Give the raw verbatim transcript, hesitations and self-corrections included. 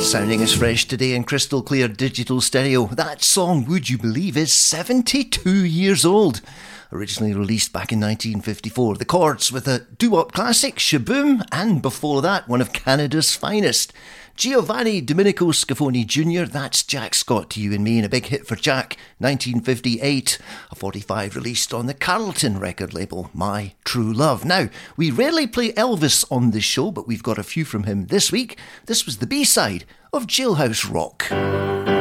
Sounding as fresh today in crystal clear digital stereo, that song, would you believe, is seventy-two years old. Originally released back in nineteen fifty-four. The Chords with a doo-wop classic, Shaboom, and before that, one of Canada's finest, Giovanni Domenico Scafoni Junior That's Jack Scott to you and me, and a big hit for Jack, nineteen fifty-eight, a forty-five released on the Carlton record label, My True Love. Now, we rarely play Elvis on this show, but we've got a few from him this week. This was the B-side of Jailhouse Rock.